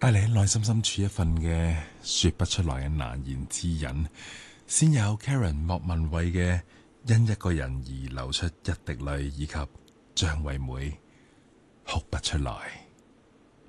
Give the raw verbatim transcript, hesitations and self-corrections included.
帶嚟喺內心深處一份嘅說不出來嘅難言之隱。先有 Karen 莫文蔚嘅因一個人而流出一滴淚，以及張惠妹哭不出來。